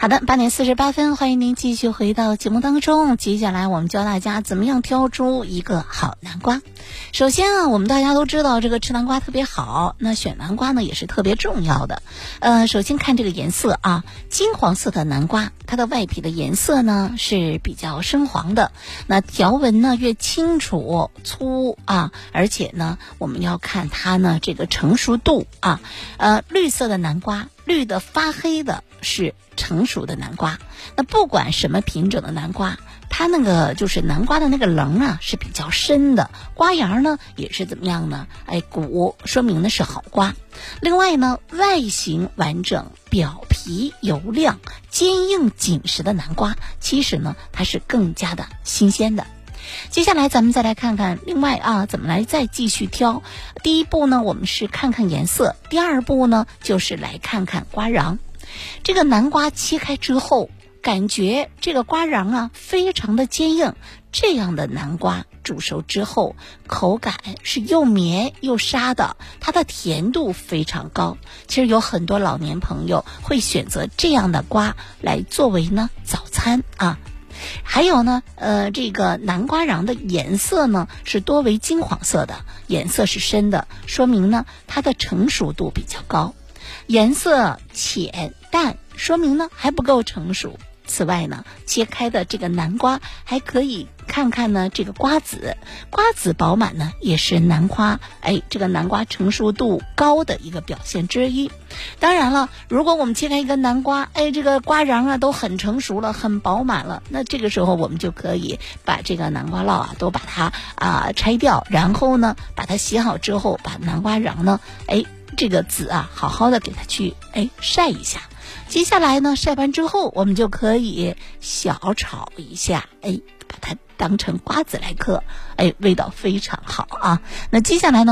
好的，8:48，欢迎您继续回到节目当中。接下来我们教大家怎么样挑出一个好南瓜。首先啊，我们大家都知道这个吃南瓜特别好，那选南瓜呢也是特别重要的。首先看这个颜色啊，金黄色的南瓜，它的外皮的颜色呢是比较深黄的，那条纹呢越清楚粗啊，而且呢我们要看它呢这个成熟度啊。绿色的南瓜，绿的发黑的是成熟的南瓜。那不管什么品种的南瓜，它那个就是南瓜的那个棱啊是比较深的，瓜芽呢也是怎么样呢？鼓，说明的是好瓜。另外呢，外形完整，表皮油亮，坚硬紧实的南瓜，其实呢它是更加的新鲜的。接下来咱们再来看看另外啊怎么来再继续挑。第一步呢我们是看看颜色，第二步呢就是来看看瓜瓤。这个南瓜切开之后，感觉这个瓜瓤啊非常的坚硬，这样的南瓜煮熟之后口感是又绵又沙的，它的甜度非常高。其实有很多老年朋友会选择这样的瓜来作为呢早餐啊。还有呢这个南瓜瓤的颜色呢是多为金黄色的，颜色是深的，说明呢它的成熟度比较高。颜色浅淡，说明呢还不够成熟。此外呢，切开的这个南瓜还可以看看呢这个瓜子，瓜子饱满呢也是这个南瓜成熟度高的一个表现之一。当然了，如果我们切开一个南瓜，这个瓜瓤啊都很成熟了，很饱满了，那这个时候我们就可以把这个南瓜烙啊都把它拆掉，然后呢把它洗好之后，把南瓜瓤呢这个籽啊好好的给它去晒一下。接下来呢晒完之后，我们就可以小炒一下，把它当成瓜子来嗑，味道非常好啊。那接下来呢